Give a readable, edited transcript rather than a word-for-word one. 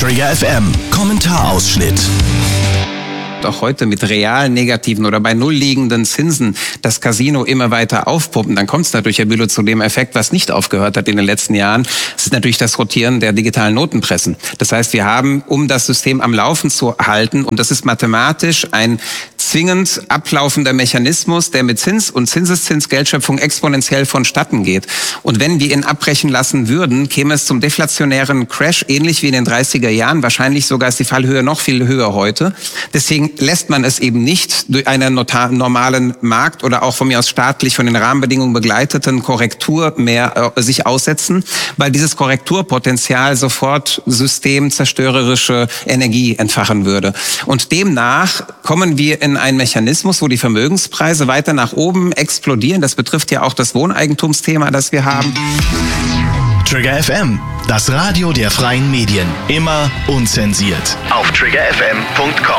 Trigger FM Kommentarausschnitt. Auch heute mit real negativen oder bei null liegenden Zinsen das Casino immer weiter aufpumpen, dann kommt es natürlich, Herr Bülow, zu dem Effekt, was nicht aufgehört hat in den letzten Jahren. Das ist natürlich das Rotieren der digitalen Notenpressen. Das heißt, wir haben, um das System am Laufen zu halten, und das ist mathematisch ein zwingend ablaufender Mechanismus, der mit Zins und Zinseszinsgeldschöpfung exponentiell vonstatten geht. Und wenn wir ihn abbrechen lassen würden, käme es zum deflationären Crash, ähnlich wie in den 30er Jahren. Wahrscheinlich sogar ist die Fallhöhe noch viel höher heute. Deswegen lässt man es eben nicht durch einen normalen Markt oder auch von mir aus staatlich von den Rahmenbedingungen begleiteten Korrektur mehr sich aussetzen, weil dieses Korrekturpotenzial sofort systemzerstörerische Energie entfachen würde. Und demnach kommen wir in einen Mechanismus, wo die Vermögenspreise weiter nach oben explodieren. Das betrifft ja auch das Wohneigentumsthema, das wir haben. Trigger FM, das Radio der freien Medien. Immer unzensiert. Auf triggerfm.com.